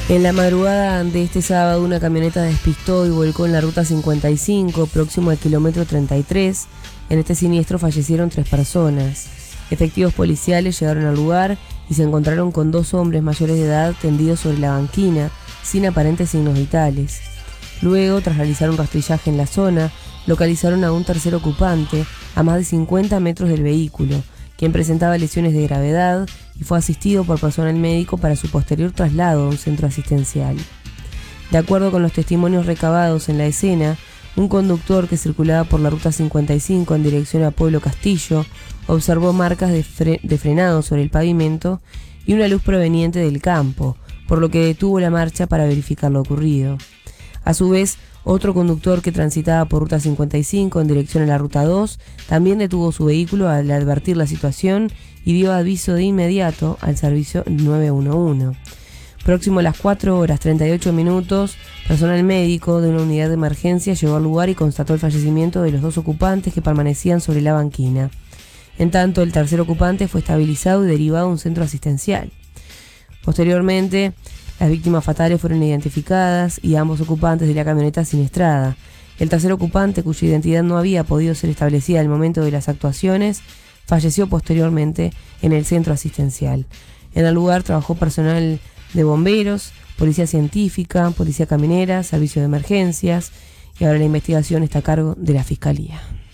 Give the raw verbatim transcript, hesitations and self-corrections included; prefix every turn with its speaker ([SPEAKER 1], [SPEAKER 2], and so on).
[SPEAKER 1] En la madrugada de este sábado, una camioneta despistó y volcó en la ruta cincuenta y cinco, próximo al kilómetro treinta y tres. En este siniestro fallecieron tres personas. Efectivos policiales llegaron al lugar y se encontraron con dos hombres mayores de edad tendidos sobre la banquina, sin aparentes signos vitales. Luego, tras realizar un rastrillaje en la zona, localizaron a un tercer ocupante a más de cincuenta metros del vehículo, quien presentaba lesiones de gravedad y fue asistido por personal médico para su posterior traslado a un centro asistencial. De acuerdo con los testimonios recabados en la escena, un conductor que circulaba por la ruta cincuenta y cinco en dirección a Pueblo Castillo observó marcas de, fre- de frenado sobre el pavimento y una luz proveniente del campo, por lo que detuvo la marcha para verificar lo ocurrido. A su vez, otro conductor que transitaba por ruta cincuenta y cinco en dirección a la ruta dos también detuvo su vehículo al advertir la situación y dio aviso de inmediato al servicio nueve uno uno. Próximo a las cuatro horas treinta y ocho minutos, personal médico de una unidad de emergencia llegó al lugar y constató el fallecimiento de los dos ocupantes que permanecían sobre la banquina. En tanto, el tercer ocupante fue estabilizado y derivado a un centro asistencial. Posteriormente, las víctimas fatales fueron identificadas y ambos ocupantes de la camioneta siniestrada. El tercer ocupante, cuya identidad no había podido ser establecida al momento de las actuaciones, falleció posteriormente en el centro asistencial. En el lugar trabajó personal de bomberos, policía científica, policía caminera, servicio de emergencias, y ahora la investigación está a cargo de la Fiscalía.